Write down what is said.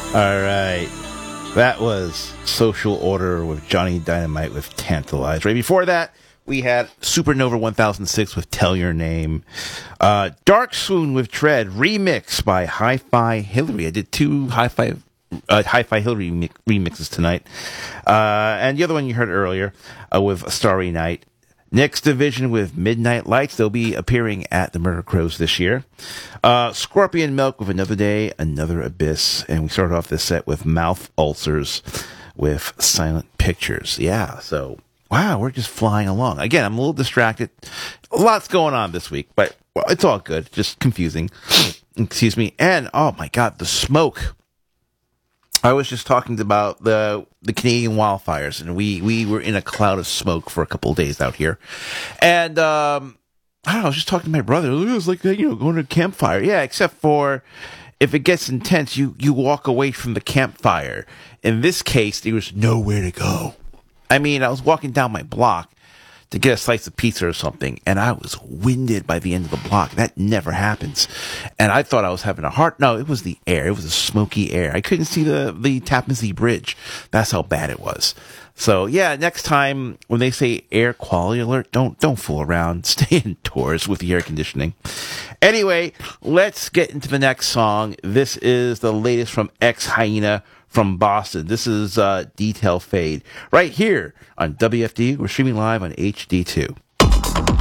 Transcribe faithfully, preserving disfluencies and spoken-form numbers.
All right. That was Social Order with Johnny Dynamite with Tantalize. Right before that, we had Supernova one thousand six with Tell Your Name. Uh, Dark Swoon with Tread, remix by Hi-Fi Hillary. I did two Hi-Fi uh, Hi-Fi Hillary mi- remixes tonight. Uh, and the other one you heard earlier uh, with Starry Night. Next Division with Midnight Lights. They'll be appearing at the Murder Crows this year. Uh, Scorpion Milk with Another Day, Another Abyss. And we started off this set with Mouth Ulcers with Silent Pictures. Yeah, so, wow, we're just flying along. Again, I'm a little distracted. Lots going on this week, but well, it's all good. Just confusing. Excuse me. And, oh my God, the smoke. I was just talking about the the Canadian wildfires, and we, we were in a cloud of smoke for a couple of days out here. And um, I don't know, I was just talking to my brother. It was like, you know, going to a campfire. Yeah, except for if it gets intense, you, you walk away from the campfire. In this case, there was nowhere to go. I mean, I was walking down my block to get a slice of pizza or something, and I was winded by the end of the block. That never happens. And I thought I was having a heart. No, it was the air. It was the smoky air. I couldn't see the, the Tappan Zee Bridge. That's how bad it was. So, yeah, next time when they say air quality alert, don't don't fool around. Stay indoors with the air conditioning. Anyway, let's get into the next song. This is the latest from Ex-Hyena from Boston. This is uh, Detail Fade. Right here on W F D. We're streaming live on H D two.